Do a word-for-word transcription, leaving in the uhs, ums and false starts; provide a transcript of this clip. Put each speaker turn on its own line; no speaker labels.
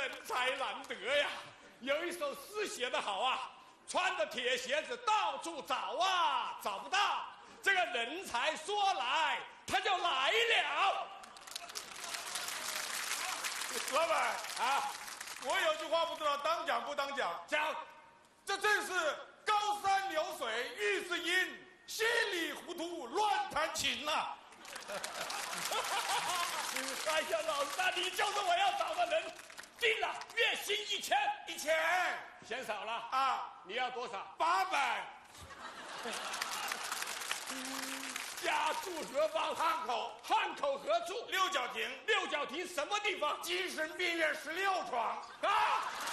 人才难得呀。有一首诗写得好啊，穿着铁鞋子到处找啊，找不到。这个人才说来，他就来了。
老板啊，我有句话不知道当讲不当讲。
讲，
这正是高山流水遇知音，稀里糊涂乱弹琴呐、啊。
哎呀，老大，你就是我要找的人。定了，月薪一千，
一千
嫌少了
啊？
你要多少？
八百。
家住何方？
汉口。
汉口何处？
六角亭。
六角亭什么地方？
精神病院十六床。
啊！